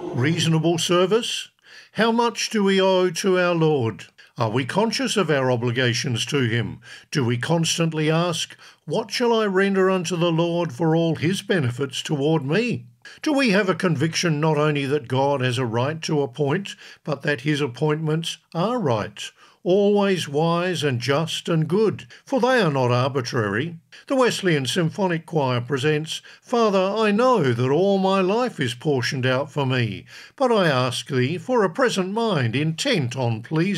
Reasonable service? How much do we owe to our Lord? Are we conscious of our obligations to him? Do we constantly ask, "What shall I render unto the Lord for all his benefits toward me?" Do we have a conviction not only that God has a right to appoint, but that his appointments are right, always wise and just and good, for they are not arbitrary? The Wesleyan Symphonic Choir presents, "Father, I know that all my life is portioned out for me, but I ask thee for a present mind intent on pleasing